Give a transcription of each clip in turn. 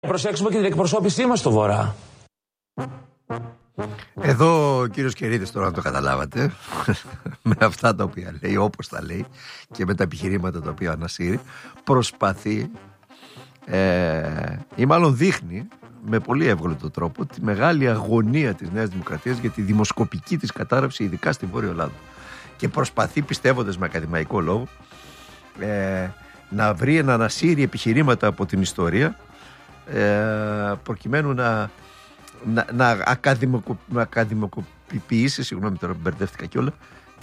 Προσέξουμε και την εκπροσώπησή μας στο Βορρά. Εδώ ο κύριος Κερίδης, τώρα να το καταλάβατε, με αυτά τα οποία λέει, όπως τα λέει και με τα επιχειρήματα τα οποία ανασύρει, προσπαθεί ή μάλλον δείχνει με πολύ εύγλωτο τρόπο τη μεγάλη αγωνία της Νέας Δημοκρατίας για τη δημοσκοπική της κατάρρευση, ειδικά στη Βόρεια Ελλάδα. Και προσπαθεί, πιστεύοντας με ακαδημαϊκό λόγο, να βρει, να ανασύρει επιχειρήματα από την ιστορία, προκειμένου να ακαδημοκοποιήσει, συγγνώμη τώρα μπερδεύτηκα κιόλα,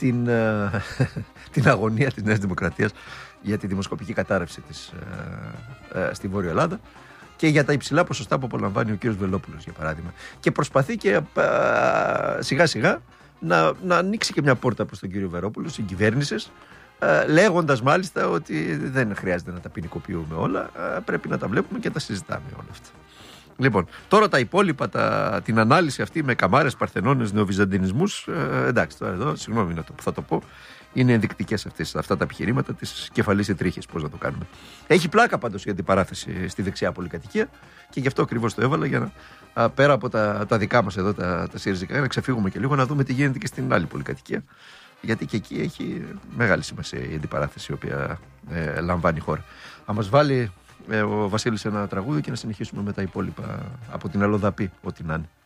την αγωνία της Νέας Δημοκρατίας για τη δημοσκοπική κατάρρευση της στη Βόρεια Ελλάδα και για τα υψηλά ποσοστά που απολαμβάνει ο κύριος Βελόπουλος, για παράδειγμα. Και προσπαθεί και σιγά σιγά να ανοίξει και μια πόρτα προς τον κύριο Βελόπουλο, συγκυβέρνησης, λέγοντας μάλιστα ότι δεν χρειάζεται να τα ποινικοποιούμε όλα, πρέπει να τα βλέπουμε και τα συζητάμε όλα αυτά. Λοιπόν, τώρα τα υπόλοιπα, την ανάλυση αυτή με καμάρες, παρθενώνες, νεοβυζαντινισμούς, εντάξει, τώρα εδώ, συγγνώμη που θα το πω, είναι ενδεικτικές αυτά τα επιχειρήματα της κεφαλής ετρίχης, πώς να το κάνουμε. Έχει πλάκα πάντως η αντιπαράθεση στη δεξιά πολυκατοικία και γι' αυτό ακριβώς το έβαλα, για να πέρα από τα δικά μας εδώ, τα ΣΥΡΙΖΑ, να ξεφύγουμε και λίγο, να δούμε τι γίνεται και στην άλλη πολυκατοικία. Γιατί και εκεί έχει μεγάλη σημασία η αντιπαράθεση η οποία λαμβάνει η χώρα. Θα μας βάλει ο Βασίλης ένα τραγούδι και να συνεχίσουμε με τα υπόλοιπα από την Αλλοδαπή, ό,τι να είναι.